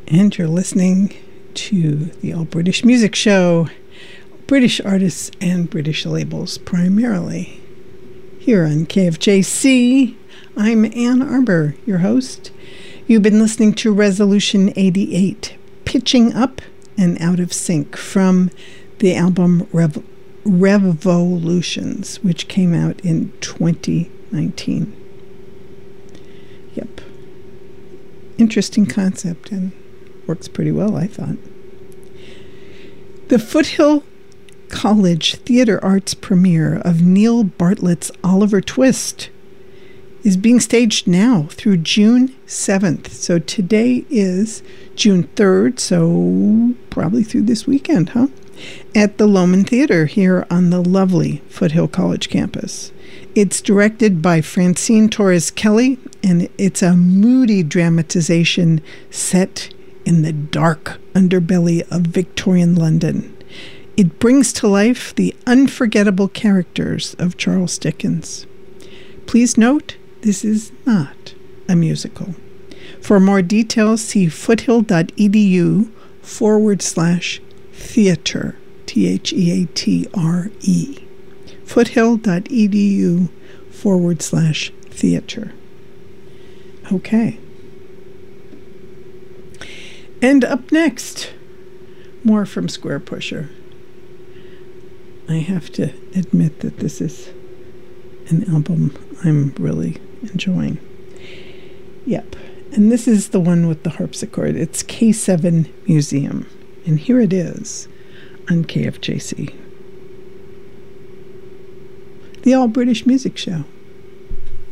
And you're listening to the All British Music Show, British artists and British labels primarily. Here on KFJC, I'm Ann Arbor, your host. You've been listening to Resolution 88, Pitching Up and Out of Sync, from the album Revolutions, which came out in 2019. Yep. Interesting concept and works pretty well, I thought. The Foothill College Theatre Arts premiere of Neil Bartlett's Oliver Twist is being staged now through June 7th. So today is June 3rd, so probably through this weekend, huh? At the Lohman Theatre here on the lovely Foothill College campus. It's directed by Francine Torres Kelly, and it's a moody dramatization set in the dark underbelly of Victorian London. It brings to life the unforgettable characters of Charles Dickens. Please note, this is not a musical. For more details, see foothill.edu/theatre, THEATRE. foothill.edu/theatre. Okay. And up next, more from Squarepusher. I have to admit that this is an album I'm really enjoying. Yep. And this is the one with the harpsichord. It's K7 Museum. And here it is on KFJC. The All British Music Show.